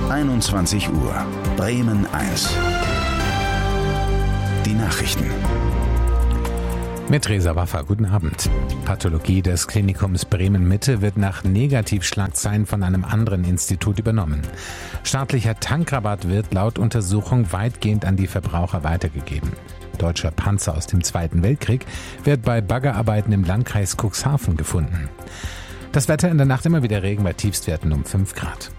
21 Uhr. Bremen 1. Die Nachrichten. Mit Reza Waffa, guten Abend. Pathologie des Klinikums Bremen-Mitte wird nach Negativschlagzeilen von einem anderen Institut übernommen. Staatlicher Tankrabatt wird laut Untersuchung weitgehend an die Verbraucher weitergegeben. Deutscher Panzer aus dem Zweiten Weltkrieg wird bei Baggerarbeiten im Landkreis Cuxhaven gefunden. Das Wetter in der Nacht immer wieder Regen bei Tiefstwerten um 5 Grad.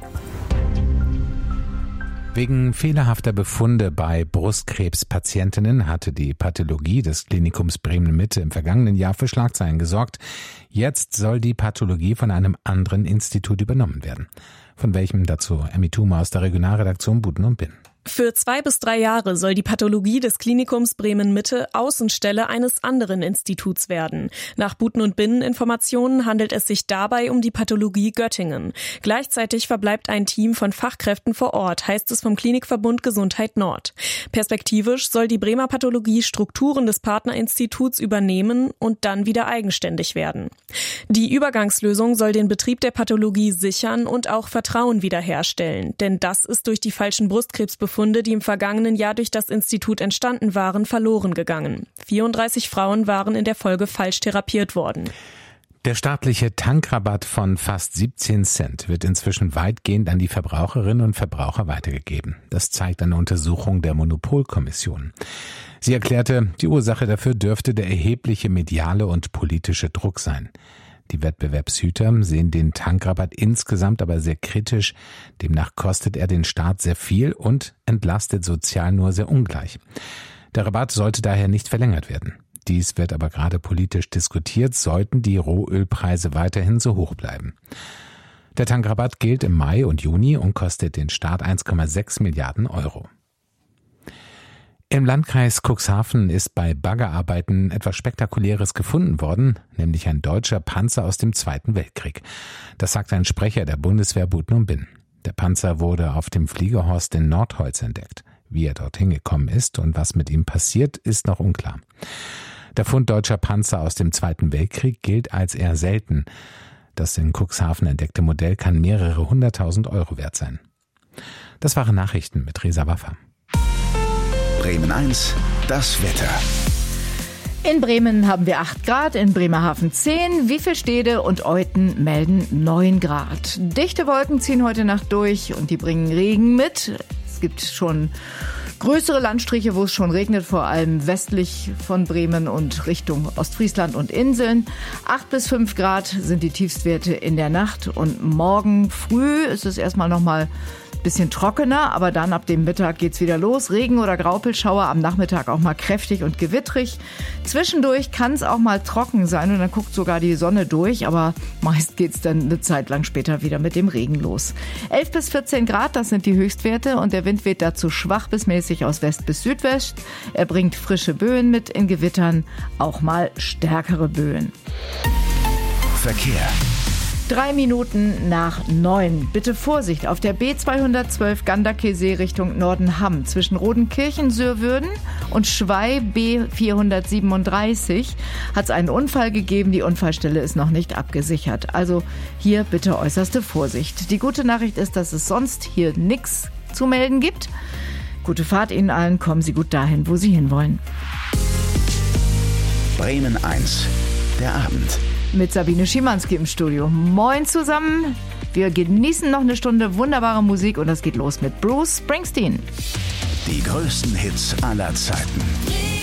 Wegen fehlerhafter Befunde bei Brustkrebspatientinnen hatte die Pathologie des Klinikums Bremen-Mitte im vergangenen Jahr für Schlagzeilen gesorgt. Jetzt soll die Pathologie von einem anderen Institut übernommen werden. Von welchem dazu Emmy Thumer aus der Regionalredaktion Buten und Binn. Für 2 bis 3 Jahre soll die Pathologie des Klinikums Bremen-Mitte Außenstelle eines anderen Instituts werden. Nach Buten und Binnen Informationen handelt es sich dabei um die Pathologie Göttingen. Gleichzeitig verbleibt ein Team von Fachkräften vor Ort, heißt es vom Klinikverbund Gesundheit Nord. Perspektivisch soll die Bremer Pathologie Strukturen des Partnerinstituts übernehmen und dann wieder eigenständig werden. Die Übergangslösung soll den Betrieb der Pathologie sichern und auch Vertrauen wiederherstellen, denn das ist durch die falschen Brustkrebsbefunde, die im vergangenen Jahr durch das Institut entstanden waren, verloren gegangen. 34 Frauen waren in der Folge falsch therapiert worden. Der staatliche Tankrabatt von fast 17 Cent wird inzwischen weitgehend an die Verbraucherinnen und Verbraucher weitergegeben. Das zeigt eine Untersuchung der Monopolkommission. Sie erklärte, die Ursache dafür dürfte der erhebliche mediale und politische Druck sein. Die Wettbewerbshüter sehen den Tankrabatt insgesamt aber sehr kritisch. Demnach kostet er den Staat sehr viel und entlastet sozial nur sehr ungleich. Der Rabatt sollte daher nicht verlängert werden. Dies wird aber gerade politisch diskutiert, sollten die Rohölpreise weiterhin so hoch bleiben. Der Tankrabatt gilt im Mai und Juni und kostet den Staat 1,6 Milliarden Euro. Im Landkreis Cuxhaven ist bei Baggerarbeiten etwas Spektakuläres gefunden worden, nämlich ein deutscher Panzer aus dem Zweiten Weltkrieg. Das sagt ein Sprecher der Bundeswehr Buten und Binn. Der Panzer wurde auf dem Fliegerhorst in Nordholz entdeckt. Wie er dorthin gekommen ist und was mit ihm passiert, ist noch unklar. Der Fund deutscher Panzer aus dem Zweiten Weltkrieg gilt als eher selten. Das in Cuxhaven entdeckte Modell kann mehrere 100.000 Euro wert sein. Das waren Nachrichten mit Reza Waffa. Bremen 1, das Wetter. In Bremen haben wir 8 Grad, in Bremerhaven 10, Wiefelstede und Euthen melden 9 Grad. Dichte Wolken ziehen heute Nacht durch und die bringen Regen mit. Es gibt schon größere Landstriche, wo es schon regnet, vor allem westlich von Bremen und Richtung Ostfriesland und Inseln. 8 bis 5 Grad sind die Tiefstwerte in der Nacht und morgen früh ist es erstmal nochmal bisschen trockener, aber dann ab dem Mittag geht's wieder los. Regen- oder Graupelschauer, am Nachmittag auch mal kräftig und gewittrig. Zwischendurch kann es auch mal trocken sein und dann guckt sogar die Sonne durch, aber meist geht's dann eine Zeit lang später wieder mit dem Regen los. 11 bis 14 Grad, das sind die Höchstwerte und der Wind weht dazu schwach bis mäßig aus West bis Südwest. Er bringt frische Böen mit, in Gewittern auch mal stärkere Böen. Verkehr. 3 Minuten nach 9. Bitte Vorsicht auf der B212 Ganderkesee Richtung Nordenham zwischen Rodenkirchen-Sürwürden und Schwei B437 hat es einen Unfall gegeben. Die Unfallstelle ist noch nicht abgesichert. Also hier bitte äußerste Vorsicht. Die gute Nachricht ist, dass es sonst hier nichts zu melden gibt. Gute Fahrt Ihnen allen. Kommen Sie gut dahin, wo Sie hinwollen. Bremen 1, der Abend. Mit Sabine Schimanski im Studio. Moin zusammen. Wir genießen noch eine Stunde wunderbare Musik und das geht los mit Bruce Springsteen. Die größten Hits aller Zeiten.